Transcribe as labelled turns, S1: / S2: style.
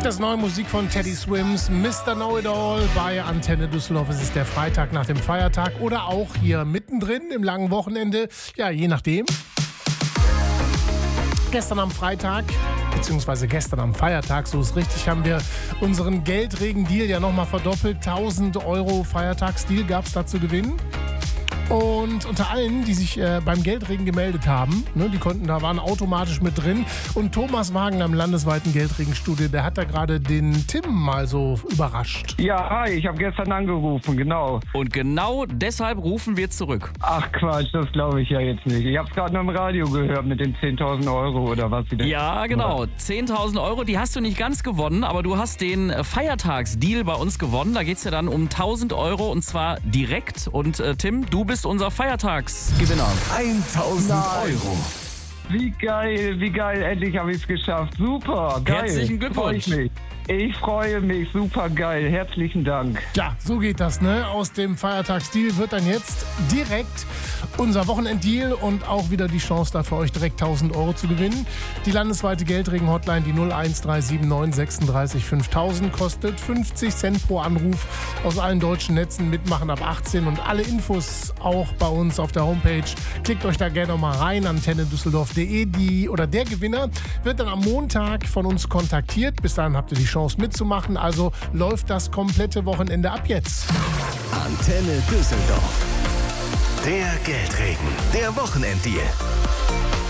S1: Das neue Musik von Teddy Swims, Mr. Know-It-All bei Antenne Düsseldorf. Es ist der Freitag nach dem Feiertag oder auch hier mittendrin im langen Wochenende. Ja, je nachdem. Gestern am Freitag, beziehungsweise gestern am Feiertag, so ist richtig, haben wir unseren Geldregen-Deal ja nochmal verdoppelt. 1.000 € Feiertagsdeal gab es da zu gewinnen. Und unter allen, die sich beim Geldregen gemeldet haben, ne, da waren automatisch mit drin. Und Thomas Wagner im landesweiten Geldregenstudio, der hat da gerade den Tim mal so überrascht.
S2: Ja, hi, ich habe gestern angerufen, genau.
S3: Und genau deshalb rufen wir zurück.
S2: Ach Quatsch, das glaube ich ja jetzt nicht. Ich habe es gerade noch im Radio gehört mit den 10.000 € oder was sie denn.
S3: Ja, genau. 10.000 €, die hast du nicht ganz gewonnen, aber du hast den Feiertagsdeal bei uns gewonnen. Da geht es ja dann um 1.000 € und zwar direkt. Und Tim, du bist unser Feiertagsgewinner.
S4: 1.000 €.
S2: Wie geil, endlich habe ich es geschafft. Super, geil.
S3: Herzlichen Glückwunsch.
S2: Ich freue mich, super geil. Herzlichen Dank.
S1: Ja, so geht das, ne? Aus dem Feiertagsdeal wird dann jetzt direkt unser Wochenenddeal und auch wieder die Chance da für euch direkt 1.000 € zu gewinnen. Die landesweite Geldregen-Hotline, die 01379 36 5000, kostet 50 Cent pro Anruf. Aus allen deutschen Netzen mitmachen ab 18 und alle Infos auch bei uns auf der Homepage. Klickt euch da gerne mal rein, antennedüsseldorf.de. Der Gewinner wird dann am Montag von uns kontaktiert. Bis dahin habt ihr die Chance mitzumachen, also läuft das komplette Wochenende ab jetzt.
S4: Antenne Düsseldorf. Der Geldregen, der Wochenenddeal.